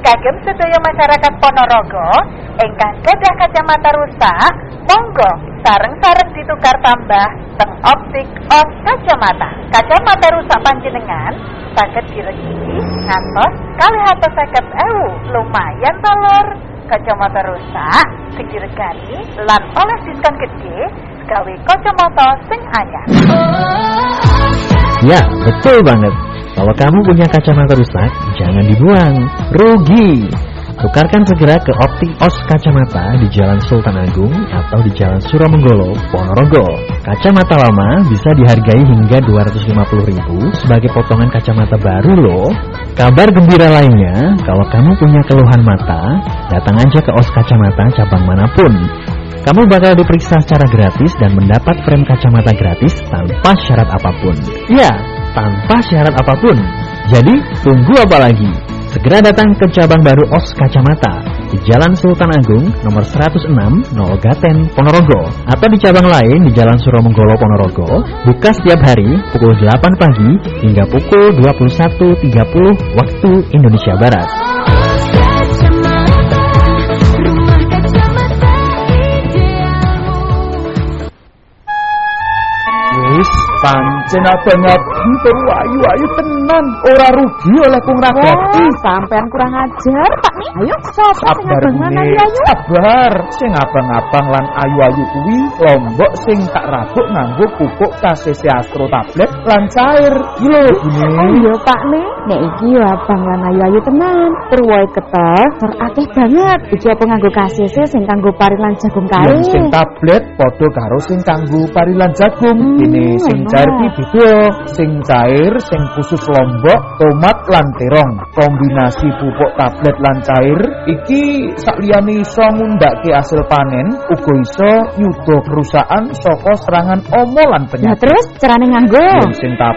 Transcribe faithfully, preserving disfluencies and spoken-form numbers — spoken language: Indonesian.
kagem sedaya masyarakat Ponorogo ingkang gadah kacamata rusak, monggo sareng-sareng ditukar tambah teng optik os kacamata. Kacamata rusak panjenengan saged diregi ngantos kalih atus seket ewu, lumayan to Lur. Kacamata rusak sing diregani lan oleh diskon gede gawe kacamata sing anyar. Ya, betul banget. Kalau kamu punya kacamata rusak, jangan dibuang, rugi. Tukarkan segera ke Optik Os Kacamata di Jalan Sultan Agung atau di Jalan Suromenggolo, Ponorogo. Kacamata lama bisa dihargai hingga dua ratus lima puluh ribu sebagai potongan kacamata baru loh. Kabar gembira lainnya, kalau kamu punya keluhan mata, datang aja ke Os Kacamata cabang manapun. Kamu bakal diperiksa secara gratis dan mendapat frame kacamata gratis tanpa syarat apapun. Ya, tanpa syarat apapun. Jadi, tunggu apa lagi? Segera datang ke cabang baru Os Kacamata di Jalan Sultan Agung nomor seratus enam nol Gaten, Ponorogo, atau di cabang lain di Jalan Suromenggolo, Ponorogo, buka setiap hari pukul delapan pagi hingga pukul dua puluh satu tiga puluh waktu Indonesia Barat. Wis pancen abang-abang turu ayu-ayu tenan, ora rugi oleh kung ragati. Sampean kurang ajar, Pak. Ayo sapa sing abangan ayu-ayu? Sabar, sing abang-abang lan ayu-ayu kuwi lombok sing tak rabuk nganggo pupuk K C C Astro tablet lan cair. Iki lho gune. Oh iya, Pak Ne. Nek iki yo abang lan ayu-ayu tenan. Tur wae ketel, tur akeh banget. Iki apa nganggo K C C sing kanggo pari lan jagung kae. Sing tablet padha karo sing kanggo pari lan jagung. Dene sing cair iki beda, sing cair sing khusus lombok, tomat lan terong. Kombinasi pupuk tablet lan cair iki sakliyane iso ngundhakke hasil panen, uga iso nyuda kerusakan saka serangan omo lan Ya penyakit. terus carane nganggo? Sing